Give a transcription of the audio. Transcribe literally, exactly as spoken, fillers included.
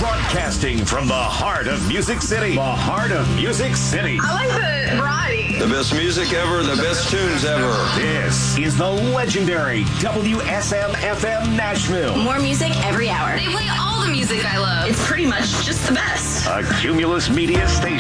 Broadcasting from the heart of Music City. The heart of Music City. I like the variety. The best music ever, the best tunes ever. This is the legendary W S M F M Nashville. More music every hour. They play all the music I love. It's pretty much just the best. A Cumulus Media station.